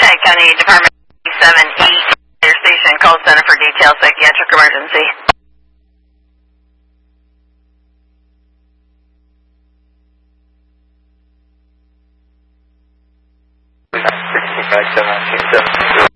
County Department 7E, Air Station, call center for detail psychiatric emergency. Back 7,